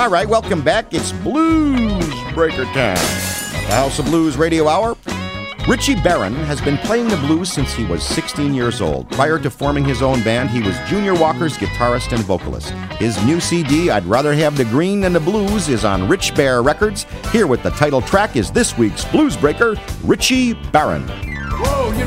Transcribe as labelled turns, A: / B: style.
A: All right, welcome back. It's Blues Breaker time. The House of Blues Radio Hour. Richie Barron has been playing the blues since he was 16 years old. Prior to forming his own band, he was Junior Walker's guitarist and vocalist. His new CD, I'd Rather Have the Green Than the Blues, is on Rich Bear Records. Here with the title track is this week's Blues Breaker, Richie Barron.